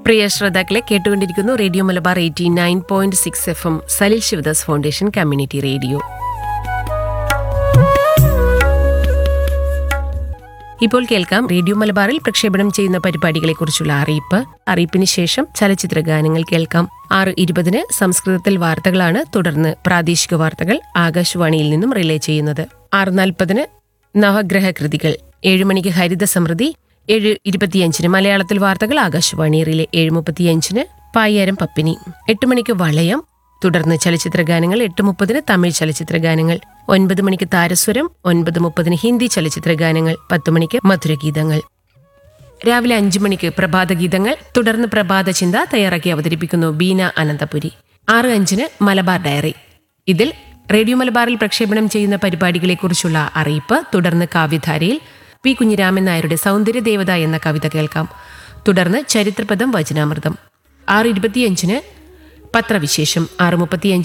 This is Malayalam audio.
പ്രിയ ശ്രോതാക്കളെ കേട്ടുകൊണ്ടിരിക്കുന്നു radio Malabar 89.6 FM Salil Sivadas foundation community radio. ഇപ്പോൾ കേൾക്കാം റേഡിയോ മലബാറിൽ പ്രക്ഷേപണം ചെയ്യുന്ന പരിപാടികളെക്കുറിച്ചുള്ള അറിയിപ്പിന് ശേഷം ചലച്ചിത്ര ഗാനങ്ങൾ കേൾക്കാം. 6:20 സംസ്കൃതത്തിൽ വാർത്തകളാണ്. തുടർന്ന് പ്രാദേശിക വാർത്തകൾ ആകാശവാണിയിൽ നിന്നും റിലേ ചെയ്യുന്നത്. 6:40 നവഗ്രഹ കൃതികൾ. 7 മണിക്ക് ഹരിത സമൃദ്ധി. 7:25 മലയാളത്തിൽ വാർത്തകൾ ആകാശവാണി റിലേ. 7:35 പായ്യാരം പപ്പിനി. 8 മണിക്ക് വളയം. തുടർന്ന് ചലച്ചിത്ര ഗാനങ്ങൾ. 8:30 തമിഴ് ചലച്ചിത്ര ഗാനങ്ങൾ. 9 മണിക്ക് താരസ്വരം. 9:30 ഹിന്ദി ചലച്ചിത്ര ഗാനങ്ങൾ. 10 മണിക്ക് മധുരഗീതങ്ങൾ. രാവിലെ 5 മണിക്ക് പ്രഭാതഗീതങ്ങൾ. തുടർന്ന് പ്രഭാത ചിന്ത തയ്യാറാക്കി അവതരിപ്പിക്കുന്നു ബീന അനന്തപുരി. 6:05 മലബാർ ഡയറി. ഇതിൽ റേഡിയോ മലബാറിൽ പ്രക്ഷേപണം ചെയ്യുന്ന പരിപാടികളെക്കുറിച്ചുള്ള അറിയിപ്പ്. തുടർന്ന് കാവ്യധാരയിൽ പി കുഞ്ഞിരാമൻ നായരുടെ സൗന്ദര്യദേവത എന്ന കവിത കേൾക്കാം. തുടർന്ന് ചരിത്രപദം വചനാമൃതം. 6:25 പത്രവിശേഷം. 6:35